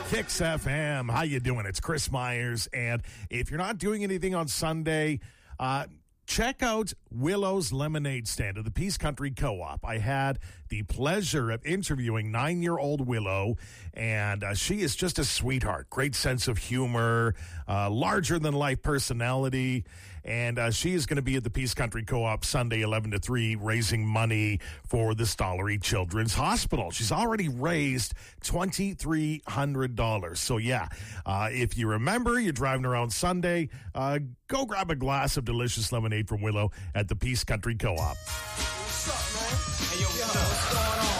Kicks FM. How you doing? It's Chris Myers. And if you're not doing anything on Sunday, check out Willow's Lemonade Stand at the Peace Country Co-op. I had the pleasure of interviewing 9-year-old Willow, and she is just a sweetheart. Great sense of humor, larger-than-life personality, and she is going to be at the Peace Country Co-op Sunday 11 to 3 raising money for the Stollery Children's Hospital. She's already raised $2,300. So, yeah, if you remember, you're driving around Sunday, go grab a glass of delicious lemonade from Willow at the Peace Country Co-op. What's up, man? Hey, yo, what's going on?